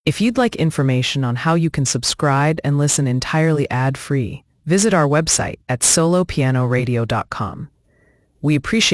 If you'd like information on how you can subscribe and listen entirely ad-free, visit our website at solopianoradio.com. We appreciate